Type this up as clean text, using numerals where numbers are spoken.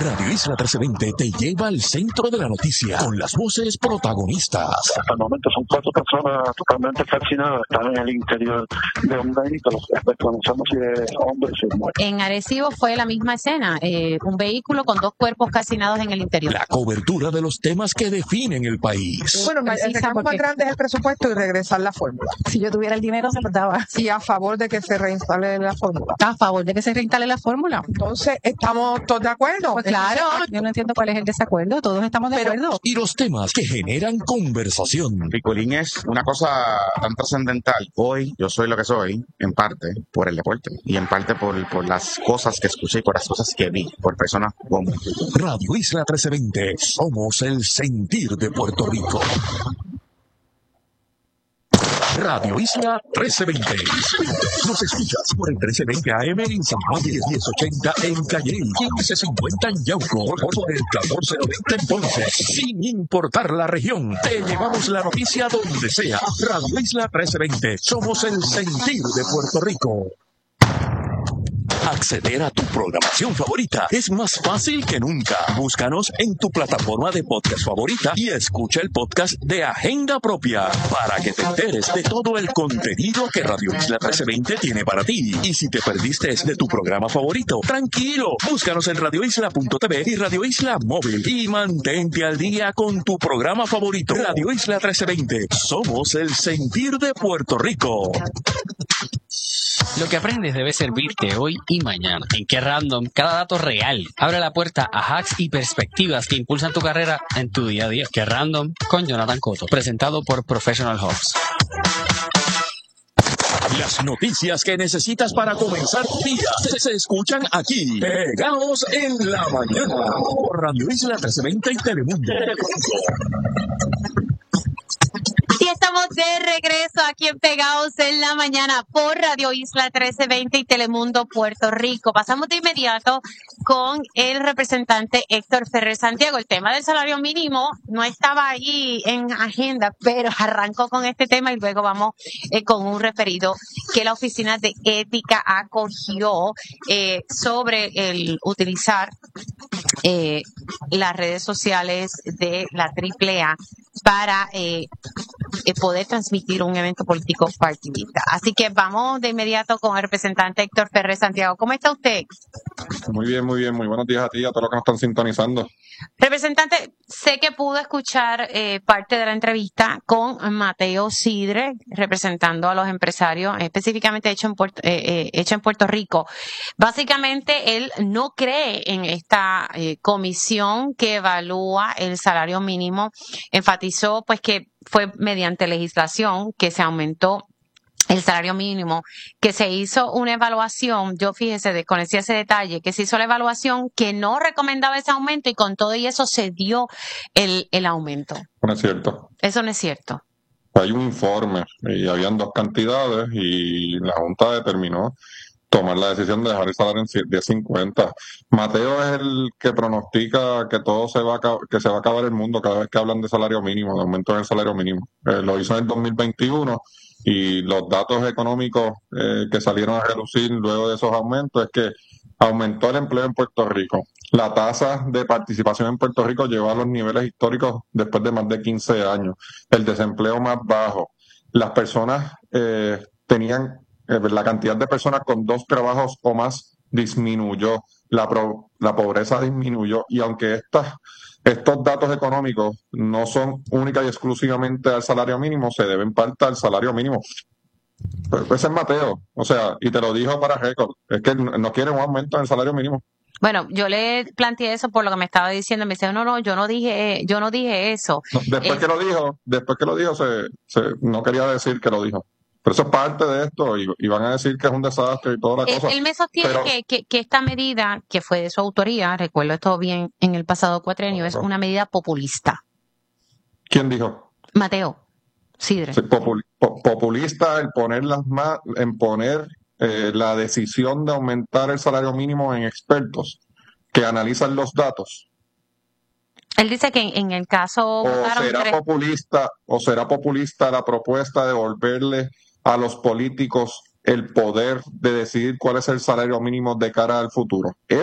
Radio Isla 1320 te lleva al centro de la noticia con las voces protagonistas. Hasta el momento son 4 personas totalmente calcinadas, están en el interior de un vehículo, desconocemos si es hombre o si es mujer. En Arecibo fue la misma escena, un vehículo con 2 cuerpos calcinados en el interior. La cobertura de los temas que definen el país. Bueno, el reclamo más grande es el presupuesto y regresar la fórmula. Si yo tuviera el dinero, se lo daba. Y a favor de que se reinstale la fórmula. A favor de que se reinstale la fórmula. Entonces, ¿estamos todos de acuerdo? Pues claro, yo no entiendo cuál es el desacuerdo, todos estamos de acuerdo. Y los temas que generan conversación. Picolín es una cosa tan trascendental. Hoy yo soy lo que soy, en parte por el deporte y en parte por las cosas que escuché y por las cosas que vi, por personas como Radio Isla 1320, somos el sentir de Puerto Rico. Radio Isla 1320. Nos escuchas por el 1320 AM en San Juan, 1080 en Calle, 1550 en Yauco, por el 1490 en Ponce. Sin importar la región, te llevamos la noticia donde sea. Radio Isla 1320. Somos el sentir de Puerto Rico. Acceder a tu programación favorita es más fácil que nunca. Búscanos en tu plataforma de podcast favorita y escucha el podcast de Agenda Propia para que te enteres de todo el contenido que Radio Isla 1320 tiene para ti. Y si te perdiste de tu programa favorito, tranquilo, búscanos en radioisla.tv y Radio Isla Móvil y mantente al día con tu programa favorito. Radio Isla 1320, somos el sentir de Puerto Rico. Lo que aprendes debe servirte hoy y mañana. En Qué Random, cada dato real abre la puerta a hacks y perspectivas que impulsan tu carrera en tu día a día. Qué Random con Jonathan Cotto, presentado por Professional Hubs. Las noticias que necesitas para comenzar tu día se escuchan aquí. Pegados en la mañana por Radio Isla 1320 y Telemundo. Y estamos de regreso aquí en Pegados en la Mañana por Radio Isla 1320 y Telemundo Puerto Rico. Pasamos de inmediato con el representante Héctor Ferrer Santiago. El tema del salario mínimo no estaba ahí en agenda, pero arrancó con este tema y luego vamos con un referido que la Oficina de Ética acogió sobre el utilizar las redes sociales de la AAA para poder transmitir un evento político partidista. Así que vamos de inmediato con el representante Héctor Ferrer Santiago. ¿Cómo está usted? Muy bien, muy bien. Muy buenos días a ti y a todos los que nos están sintonizando. Representante, sé que pudo escuchar parte de la entrevista con Mateo Sidre, representando a los empresarios, específicamente hecho en Puerto Rico. Básicamente, él no cree en esta comisión que evalúa el salario mínimo. Enfatizó pues que fue mediante legislación que se aumentó el salario mínimo, que se hizo una evaluación, yo fíjese, desconocí ese detalle, que se hizo la evaluación que no recomendaba ese aumento y con todo y eso se dio el aumento. No es cierto. Eso no es cierto. Hay un informe y habían 2 cantidades y la Junta determinó tomar la decisión de dejar el salario en 10.50. Mateo es el que pronostica que todo se va a acabar el mundo cada vez que hablan de salario mínimo, de aumento del salario mínimo. Lo hizo en el 2021 y los datos económicos que salieron a relucir luego de esos aumentos es que aumentó el empleo en Puerto Rico. La tasa de participación en Puerto Rico llegó a los niveles históricos después de más de 15 años. El desempleo más bajo. Las personas tenían la cantidad de personas con 2 trabajos o más disminuyó, la pobreza disminuyó y aunque estos datos económicos no son única y exclusivamente al salario mínimo, se deben parte al salario mínimo. Ese es Mateo, o sea, y te lo dijo para récord, es que no quiere un aumento en el salario mínimo. Bueno, yo le planteé eso por lo que me estaba diciendo, me dice, no, yo no dije eso. No, después que lo dijo, no quería decir que lo dijo. Pero eso es parte de esto y van a decir que es un desastre y toda la cosa. Él me sostiene que esta medida, que fue de su autoría, recuerdo esto bien, en el pasado cuatrenio, es una medida populista. ¿Quién dijo? Mateo Sidre. Sí, populista en poner la decisión de aumentar el salario mínimo en expertos que analizan los datos. Él dice que en el caso... ¿O será populista la propuesta de devolverle a los políticos el poder de decidir cuál es el salario mínimo de cara al futuro?